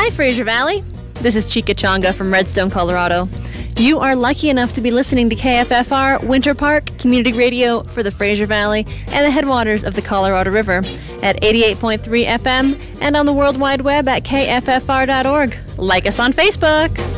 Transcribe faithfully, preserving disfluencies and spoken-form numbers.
Hi, Fraser Valley. This is Chica Chonga from Redstone, Colorado. You are lucky enough to be listening to K F F R Winter Park Community Radio for the Fraser Valley and the headwaters of the Colorado River at eighty-eight point three F M and on the World Wide Web at K F F R dot org. Like us on Facebook.